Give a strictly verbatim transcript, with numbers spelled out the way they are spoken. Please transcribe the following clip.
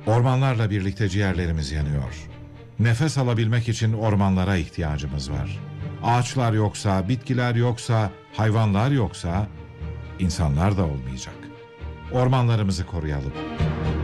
Ormanlarla birlikte ciğerlerimiz yanıyor. Nefes alabilmek için ormanlara ihtiyacımız var. Ağaçlar yoksa, bitkiler yoksa, hayvanlar yoksa, insanlar da olmayacak. Ormanlarımızı koruyalım.